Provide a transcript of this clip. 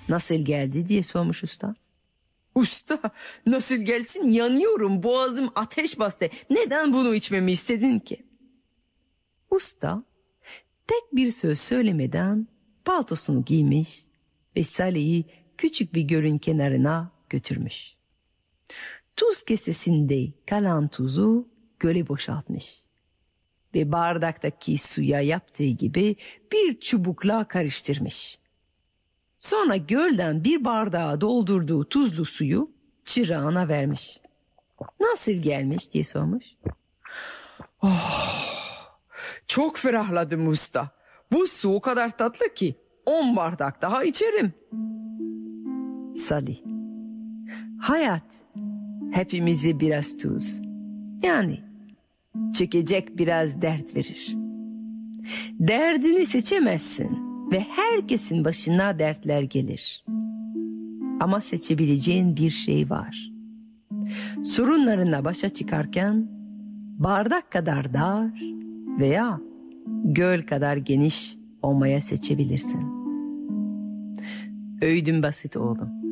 Nasıl geldi diye sormuş usta. Usta, nasıl gelsin, yanıyorum, boğazım ateş bastı. Neden bunu içmemi istedin ki? Usta tek bir söz söylemeden paltosunu giymiş ve Salih'i küçük bir gölün kenarına götürmüş. Tuz kesesinde kalan tuzu göle boşaltmış ve bardaktaki suya yaptığı gibi bir çubukla karıştırmış. Sonra gölden bir bardağa doldurduğu tuzlu suyu çırağına vermiş. Nasıl gelmiş diye sormuş. Çok ferahladım usta. Bu su o kadar tatlı ki 10 bardak daha içerim. Salih, hayat hepimize biraz tuz, yani çekecek biraz dert verir. Derdini seçemezsin ve herkesin başına dertler gelir. Ama seçebileceğin bir şey var. Sorunlarına başa çıkarken bardak kadar dar veya göl kadar geniş olmaya seçebilirsin. Öğüdüm basit oğlum.